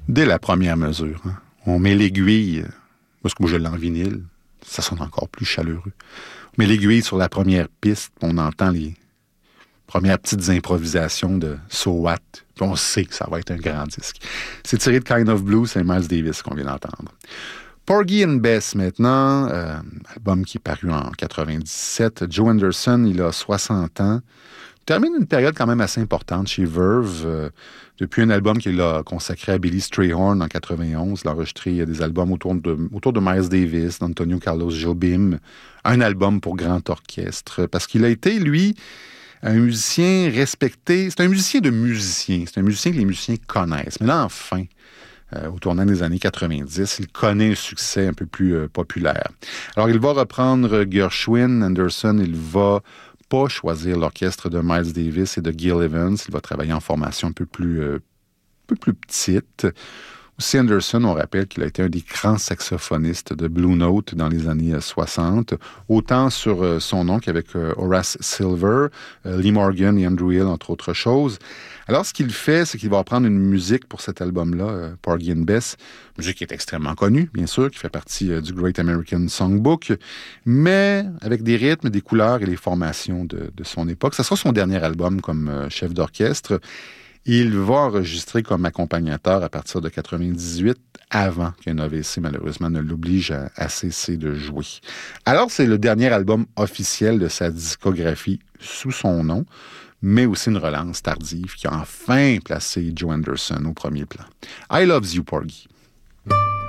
Dès la première mesure, hein, on met l'aiguille, parce que moi je l'ai en vinyle, ça sonne encore plus chaleureux. On met l'aiguille sur la première piste, on entend les premières petites improvisations de So What, puis on sait que ça va être un grand disque. C'est tiré de Kind of Blue, c'est Miles Davis qu'on vient d'entendre. Porgy and Bess, maintenant, album qui est paru en 97. Joe Anderson, il a 60 ans. Il termine une période quand même assez importante chez Verve. Depuis un album qu'il a consacré à Billy Strayhorn en 91. Il a enregistré des albums autour de Miles Davis, d'Antonio Carlos Jobim. Un album pour grand orchestre. Parce qu'il a été, lui, un musicien respecté. C'est un musicien de musiciens. C'est un musicien que les musiciens connaissent. Mais là, enfin, au tournant des années 90, il connaît un succès un peu plus populaire. Alors, il va reprendre Gershwin, Anderson, il va pas choisir l'orchestre de Miles Davis et de Gil Evans, il va travailler en formation un peu plus petite. Aussi, Anderson, on rappelle qu'il a été un des grands saxophonistes de Blue Note dans les années 60, autant sur son nom qu'avec Horace Silver, Lee Morgan et Andrew Hill, entre autres choses. Alors, ce qu'il fait, c'est qu'il va prendre une musique pour cet album-là, Porgy and Bess, musique qui est extrêmement connue, bien sûr, qui fait partie du Great American Songbook, mais avec des rythmes, des couleurs et les formations de son époque. Ça sera son dernier album comme chef d'orchestre. Il va enregistrer comme accompagnateur à partir de 98, avant qu'un AVC, malheureusement, ne l'oblige à cesser de jouer. Alors, c'est le dernier album officiel de sa discographie sous son nom, mais aussi une relance tardive qui a enfin placé Joe Anderson au premier plan. I Loves You, Porgy.